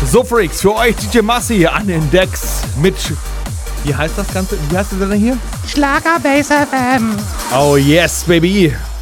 So Freaks, für euch DJ Massi an den Decks mit, wie heißt das Ganze? Wie heißt der denn hier? Schlager Bass FM. Oh yes, baby.